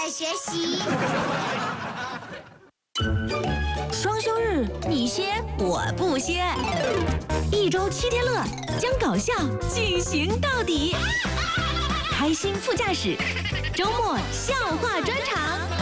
在学习。 双休日，你歇我不歇，一周7天乐，将搞笑进行到底。开心副驾驶，周末笑话专场。